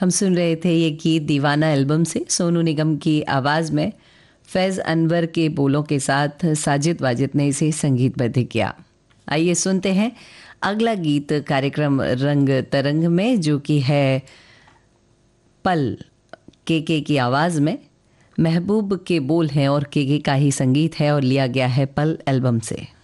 हम सुन रहे थे ये गीत दीवाना एल्बम से, सोनू निगम की आवाज़ में फैज़ अनवर के बोलों के साथ साजिद वाजिद ने इसे संगीतबद्ध किया। आइए सुनते हैं अगला गीत कार्यक्रम रंग तरंग में, जो कि है पल। के की आवाज़ में महबूब के बोल हैं और के का ही संगीत है और लिया गया है पल एल्बम से।